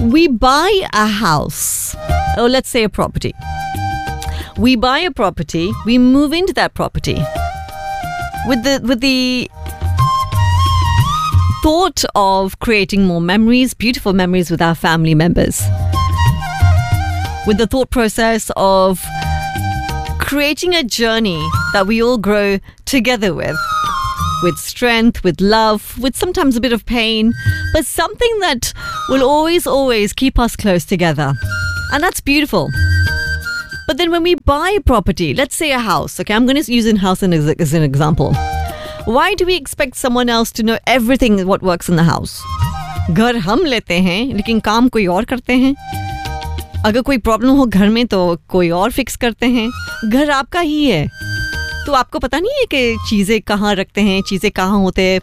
We buy a house, or let's say a property. We buy a property, we move into that property with the thought of creating more memories, beautiful memories with our family members. With the thought process of creating a journey that we all grow together with strength, with love, with sometimes a bit of pain, but something that will always keep us close together. And that's beautiful. But then when we buy a property, let's say a house, okay, I'm going to use a house as an example. Why do we expect someone else to know everything what works in the house? घर हम लेते हैं, लेकिन काम कोई और करते हैं. अगर कोई प्रॉब्लम हो घर में तो कोई और फिक्स करते हैं. घर आपका ही है, तो आपको पता नहीं है कि चीजें कहाँ रखते हैं, चीजें कहाँ होते हैं.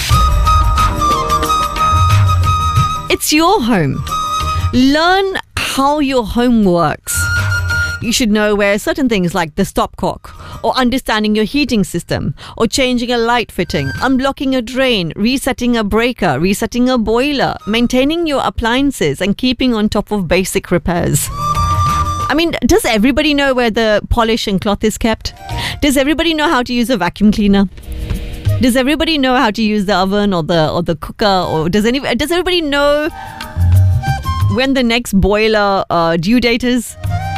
It's your home. Learn how your home works. You should know where certain things like the stopcock, or understanding your heating system, or changing a light fitting, unblocking a drain, resetting a breaker, resetting a boiler, maintaining your appliances, and keeping on top of basic repairs. I mean, does everybody know where the polish and cloth is kept? Does everybody know how to use a vacuum cleaner? Does everybody know how to use the oven or the cooker? Or does everybody know when the next boiler due date is?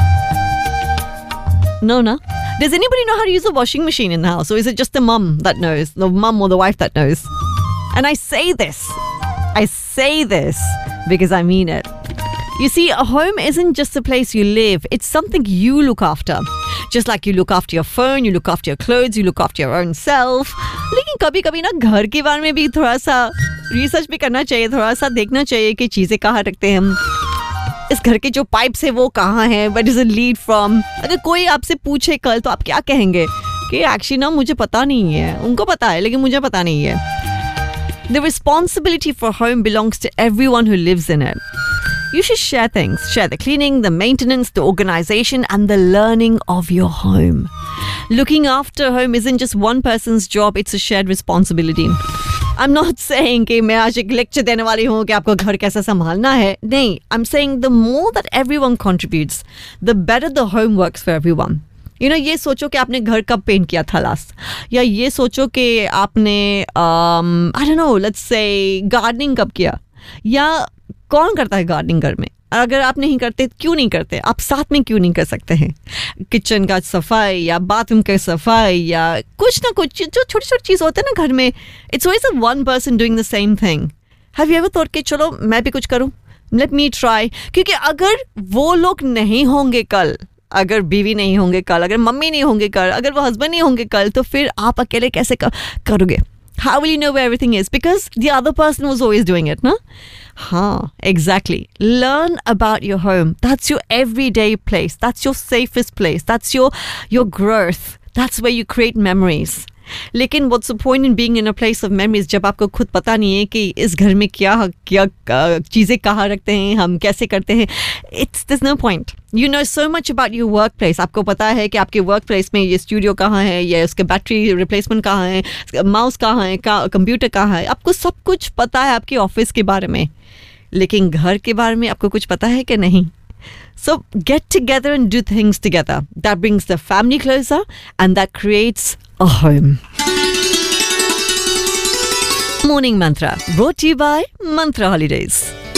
No. Does anybody know how to use a washing machine in the house? Or is it just the mum that knows? The mum or the wife that knows? And I say this because I mean it. You see, a home isn't just a place you live. It's something you look after. Just like you look after your phone, you look after your clothes, you look after your own self. लेकिन कभी-कभी ना घर के बारे में भी थोड़ा सा रिसर्च भी करना चाहिए, थोड़ा सा देखना चाहिए कि चीज़ें कहाँ रखते हैं हम. इस घर के जो पाइप्स है वो कहाँ है, where does it lead from? अगर कोई आपसे पूछे कल तो आप क्या कहेंगे कि एक्चुअली ना मुझे पता नहीं है. उनको पता है लेकिन मुझे पता नहीं है. The responsibility for home belongs to everyone who lives in it. You should share things. Share the cleaning, the maintenance, the organization, and the learning of your home. Looking after home isn't just one person's job, it's a shared responsibility. I'm not saying कि मैं आज एक lecture देने वाली हूँ कि आपको घर कैसे संभालना है. नहीं, I'm saying the more that everyone contributes, the better the home works for everyone. You know, ये सोचो कि आपने घर कब पेंट किया था लास्ट, या ये सोचो कि आपने I don't know, let's say gardening कब किया, या कौन करता है गार्डनिंग घर में. अगर आप नहीं करते, क्यों नहीं करते? आप साथ में क्यों नहीं कर सकते हैं? किचन का सफाई या बाथरूम का सफाई या कुछ ना कुछ जो छोटी छोटी चीज़ होते हैं ना घर में. It's always a one person doing the same thing. Have you ever thought कि चलो मैं भी कुछ करूं, लेट मी ट्राई. क्योंकि अगर वो लोग नहीं होंगे कल, अगर बीवी नहीं होंगे कल, अगर मम्मी नहीं होंगे कल, अगर वो हस्बैंड नहीं होंगे कल, तो फिर आप अकेले कैसे करोगे? How will you know where everything is? Because the other person was always doing it, no? Exactly. Learn about your home. That's your everyday place. That's your safest place. That's your growth. That's where you create memories. लेकिन what's the point in being in a place of memories जब आपको खुद पता नहीं है कि इस घर में क्या चीज़ें कहाँ रखते हैं, हम कैसे करते हैं. There's no point. You know so much about your workplace. आपको पता है कि आपके workplace में ये स्टूडियो कहाँ है, या उसके बैटरी रिप्लेसमेंट कहाँ है, माउस कहाँ है, कंप्यूटर कहाँ है. आपको सब कुछ पता है आपके ऑफिस के बारे में, लेकिन घर के बारे में आपको कुछ पता है कि नहीं. So get together and do things together. That brings the family closer and that creates a home. Morning Mantra brought to you by Mantra Holidays.